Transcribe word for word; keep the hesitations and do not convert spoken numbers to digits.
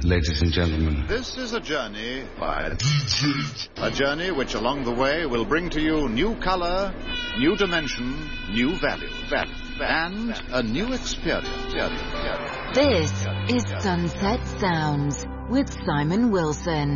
ladies and gentlemen. This is a journey by D J. A journey which along the way will bring to you new color, new dimension, new value, value, and a new experience. This is Sunset Sounds with Simon Wilson.